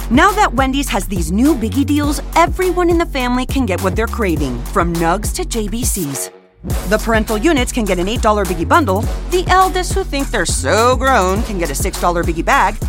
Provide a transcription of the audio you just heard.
Now that Wendy's has these new Biggie deals, everyone in the family can get what they're craving, from nugs to JBCs. The parental units can get an $8 Biggie bundle. The eldest who think they're so grown can get a $6 Biggie bag.